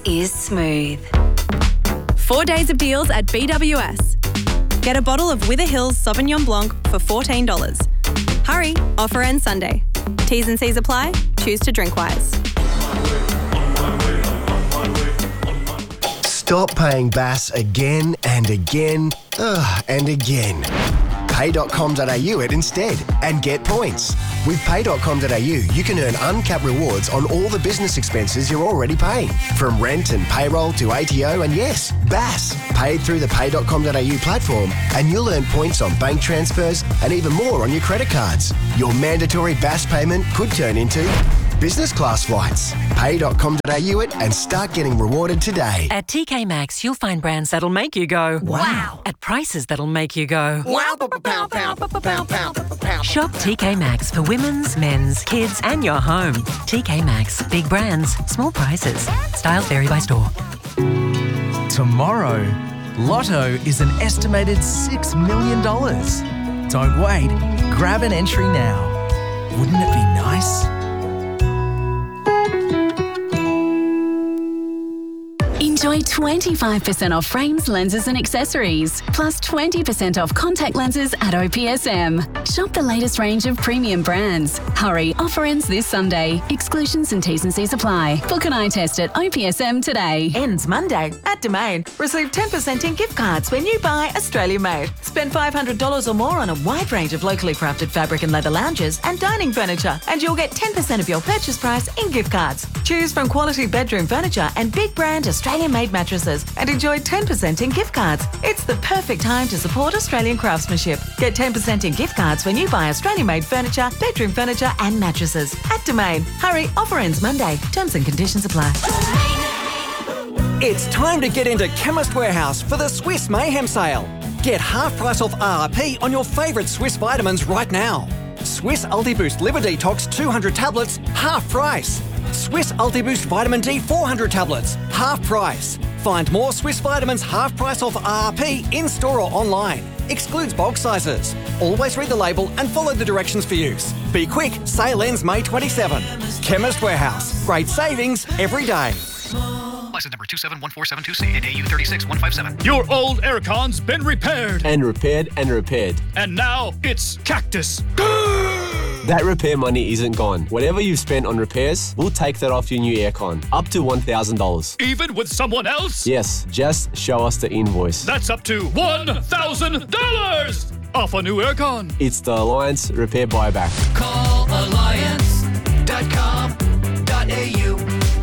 is smooth. 4 days of deals at BWS. Get a bottle of Wither Hills Sauvignon Blanc for $14. Hurry, offer ends Sunday. T's and C's apply. Choose to drink wise. Stop paying BAS again and again and again. Pay.com.au it instead and get points. With Pay.com.au, you can earn uncapped rewards on all the business expenses you're already paying. From rent and payroll to ATO and yes, BAS. Paid through the Pay.com.au platform and you'll earn points on bank transfers and even more on your credit cards. Your mandatory BAS payment could turn into business class flights. Pay.com.au it and start getting rewarded today. At TK Maxx, you'll find brands that'll make you go, wow, at prices that'll make you go, wow, pow, pow, pow, pow, pow, pow. Shop TK Maxx for women's, men's, kids, and your home. TK Maxx, big brands, small prices. Styles vary by store. Tomorrow, Lotto is an estimated $6 million. Don't wait, grab an entry now. Wouldn't it be nice? Enjoy 25% off frames, lenses and accessories, plus 20% off contact lenses at OPSM. Shop the latest range of premium brands. Hurry, offer ends this Sunday. Exclusions and T's and C's apply. Book an eye test at OPSM today. Ends Monday at Domain. Receive 10% in gift cards when you buy Australia Made. Spend $500 or more on a wide range of locally crafted fabric and leather lounges and dining furniture, and you'll get 10% of your purchase price in gift cards. Choose from quality bedroom furniture and big brand Australian made mattresses and enjoy 10% in gift cards. It's the perfect time to support Australian craftsmanship. Get 10% in gift cards when you buy Australian made furniture, bedroom furniture and mattresses at Domain. Hurry, offer ends Monday. Terms and conditions apply. It's time to get into Chemist Warehouse for the Swiss Mayhem sale. Get half price off RRP on your favourite Swiss vitamins right now. Swiss Ultiboost Liver Detox 200 tablets, half price. Swiss Ultiboost Vitamin D 400 tablets, half price. Find more Swiss vitamins half price off RRP in-store or online. Excludes bulk sizes. Always read the label and follow the directions for use. Be quick, sale ends May 27. Chemist Warehouse. Great savings every day. License number 271472C and AU 36157. Your old aircon's been repaired. And repaired and repaired. And now it's Cactus. That repair money isn't gone. Whatever you've spent on repairs, we'll take that off your new aircon. Up to $1,000. Even with someone else? Yes, just show us the invoice. That's up to $1,000 off a new aircon. It's the Alliance Repair Buyback. Call alliance.com.au.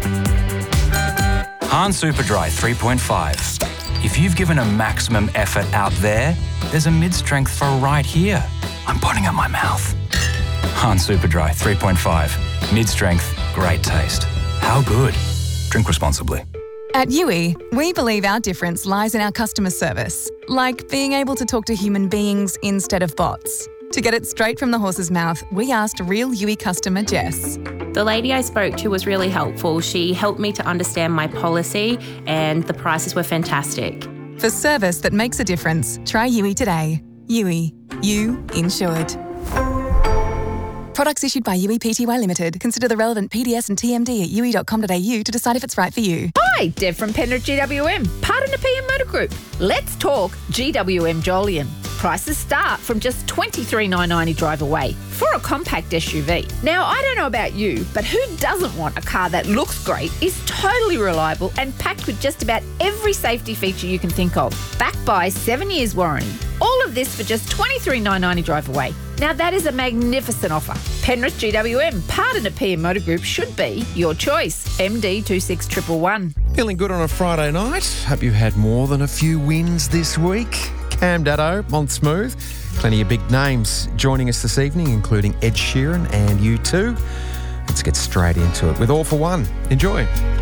Hahn Superdry 3.5. If you've given a maximum effort out there, there's a mid-strength for right here. I'm putting up my mouth. Hahn Superdry 3.5. Mid-strength, great taste. How good? Drink responsibly. At Yui, we believe our difference lies in our customer service, like being able to talk to human beings instead of bots. To get it straight from the horse's mouth, we asked real Yui customer Jess. The lady I spoke to was really helpful. She helped me to understand my policy and the prices were fantastic. For service that makes a difference, try Yui today. Yui. You insured. Products issued by Yui Pty Limited. Consider the relevant PDS and TMD at yui.com.au to decide if it's right for you. Hi, Deb from Penrith GWM, part of the PM Motor Group. Let's talk GWM Jolyon. Prices start from just $23,990 drive away for a compact SUV. Now, I don't know about you, but who doesn't want a car that looks great, is totally reliable and packed with just about every safety feature you can think of, backed by 7 years warranty. All of this for just $23,990 drive away. Now, that is a magnificent offer. Penrith GWM, part of the PM Motor Group, should be your choice. MD 26111. Feeling good on a Friday night? Hope you've had more than a few wins this week. Cam Daddo on Smooth. Plenty of big names joining us this evening, including Ed Sheeran and U2. Let's get straight into it with All for One. Enjoy.